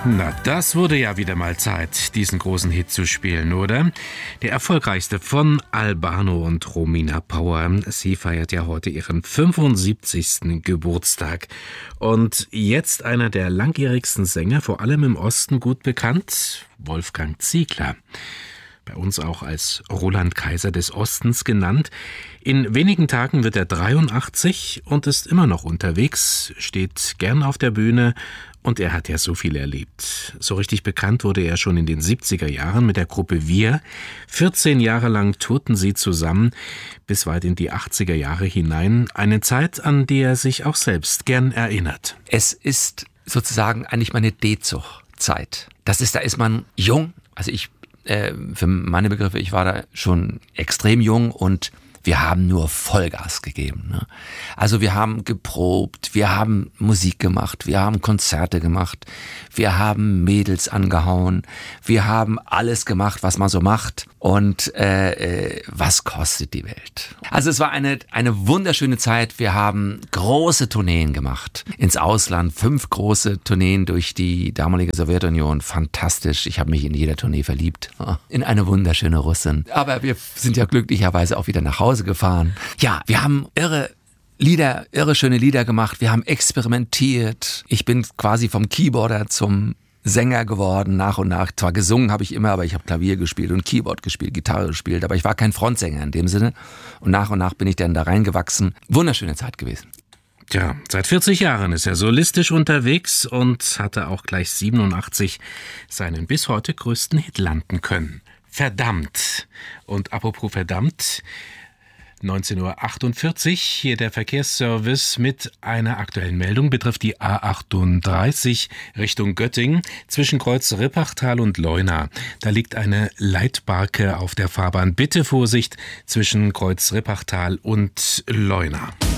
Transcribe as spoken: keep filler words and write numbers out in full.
Na, das wurde ja wieder mal Zeit, diesen großen Hit zu spielen, oder? Der erfolgreichste von Albano und Romina Power. Sie feiert ja heute ihren fünfundsiebzigsten Geburtstag. Und jetzt einer der langjährigsten Sänger, vor allem im Osten gut bekannt, Wolfgang Ziegler. Bei uns auch als Roland Kaiser des Ostens genannt. In wenigen Tagen wird er dreiundachtzig und ist immer noch unterwegs, steht gern auf der Bühne und er hat ja so viel erlebt. So richtig bekannt wurde er schon in den siebziger Jahren mit der Gruppe Wir. vierzehn Jahre lang tourten sie zusammen, bis weit in die achtziger Jahre hinein. Eine Zeit, an die er sich auch selbst gern erinnert. Es ist sozusagen eigentlich meine D-Zug-Zeit. Das ist, da ist man jung, also ich für meine Begriffe, ich war da schon extrem jung und wir haben nur Vollgas gegeben. Ne? Also wir haben geprobt, wir haben Musik gemacht, wir haben Konzerte gemacht, wir haben Mädels angehauen, wir haben alles gemacht, was man so macht und äh, was kostet die Welt. Also es war eine, eine wunderschöne Zeit. Wir haben große Tourneen gemacht ins Ausland, fünf große Tourneen durch die damalige Sowjetunion. Fantastisch, ich habe mich in jeder Tournee verliebt, in eine wunderschöne Russin. Aber wir sind ja glücklicherweise auch wieder nach Hause gefahren. Ja, wir haben irre Lieder, irre schöne Lieder gemacht. Wir haben experimentiert. Ich bin quasi vom Keyboarder zum Sänger geworden, nach und nach. Zwar gesungen habe ich immer, aber ich habe Klavier gespielt und Keyboard gespielt, Gitarre gespielt, aber ich war kein Frontsänger in dem Sinne. Und nach und nach bin ich dann da reingewachsen. Wunderschöne Zeit gewesen. Tja, seit vierzig Jahren ist er solistisch unterwegs und hatte auch gleich siebenundachtzig seinen bis heute größten Hit landen können. Verdammt. Und apropos verdammt, neunzehn Uhr achtundvierzig, hier der Verkehrsservice mit einer aktuellen Meldung, betrifft die A achtunddreißig Richtung Göttingen zwischen Kreuz Rippachtal und Leuna. Da liegt eine Leitbarke auf der Fahrbahn. Bitte Vorsicht zwischen Kreuz Rippachtal und Leuna.